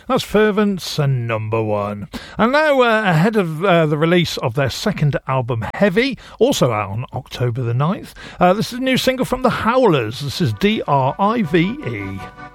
That's Fervent's number one. And now, ahead of the release of their second album, Heavy, also out on October the 9th, this is a new single from The Howlers. This is DRIVE.